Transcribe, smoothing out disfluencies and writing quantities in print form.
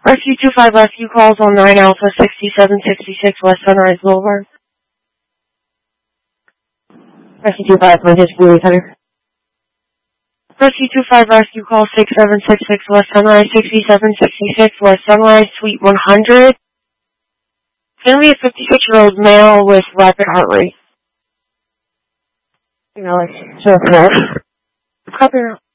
Rescue 25 Rescue calls on 9 Alpha 6766 West Sunrise Boulevard. Rescue 25, Message Blue Center. Rescue 25 Rescue call 6766 West Sunrise 6766 West Sunrise Suite 100. It's going to be a 56-year-old male with rapid heart rate. You know, like, so, copy.